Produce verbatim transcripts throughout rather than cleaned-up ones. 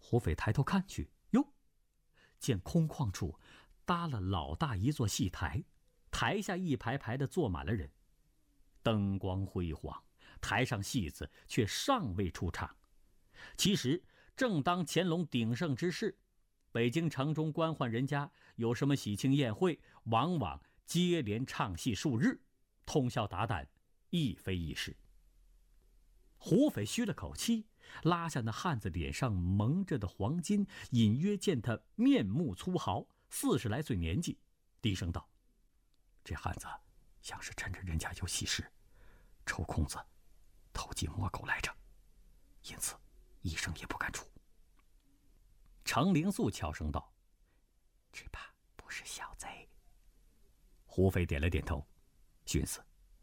胡斐抬头看去，哟，见空旷处搭了老大一座戏台，台下一排排的坐满了人，灯光辉煌，台上戏子却尚未出场。其实正当乾隆鼎盛之势，北京城中官宦人家有什么喜庆宴会，往往接连唱戏数日，通宵达旦，亦非易事。胡斐吁了口气，拉下那汉子脸上蒙着的黄巾，隐约见他面目粗豪，四十来岁年纪，低声道：这汉子像是趁着人家有喜事，抽空子偷鸡摸狗来着，因此一声也不敢出。程灵素悄声道：只怕不是小贼。胡斐点了点头，寻思：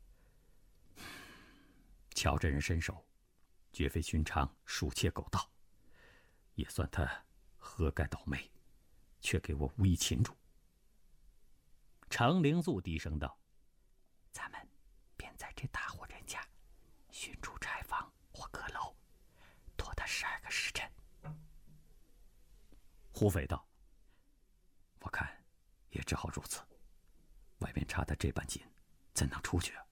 瞧这人身手，绝非寻常鼠窃狗盗，也算他何该倒霉，却给我无意擒住。程灵素低声道：咱们便在这大户人家寻处柴房或阁楼，拖他十二个时辰。胡斐道：我看也只好如此，外面插得这般紧，怎能出去啊？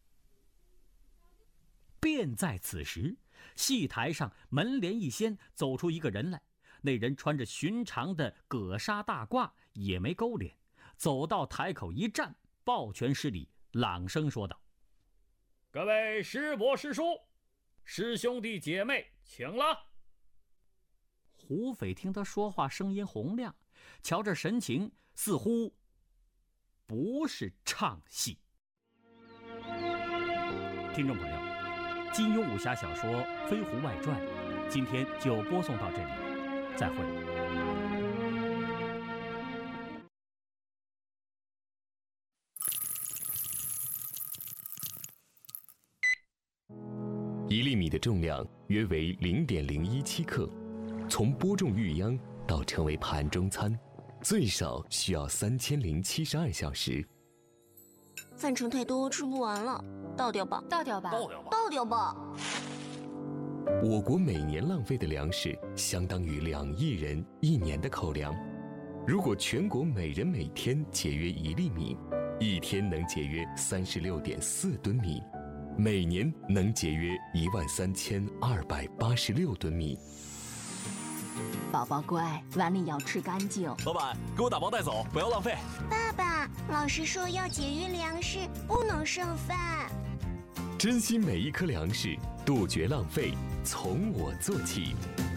便在此时，戏台上门帘一掀，走出一个人来。那人穿着寻常的葛纱大褂，也没勾脸，走到台口一站，抱拳施礼，朗声说道：各位师伯师叔，师兄弟姐妹，请了。胡斐听他说话声音洪亮，瞧这神情，似乎不是唱戏。听众朋友，金庸武侠小说《飞狐外传》今天就播送到这里，再会。 一粒米的重量约为零点零一七克，从播种育秧到成为盘中餐，最少需要三千零七十二小时。 饭盛太多，吃不完了，倒掉吧， 倒掉吧， 倒掉吧，倒掉吧。 我国每年浪费的粮食相当于两亿人一年的口粮。如果全国每人每天节约一粒米，一天能节约三十六点四吨米，每年能节约一万三千二百八十六吨米。 宝宝乖，碗里要吃干净。 老板，给我打包带走，不要浪费。 爸爸，老师说要节约粮食，不能剩饭。 珍惜每一颗粮食，杜绝浪费，从我做起。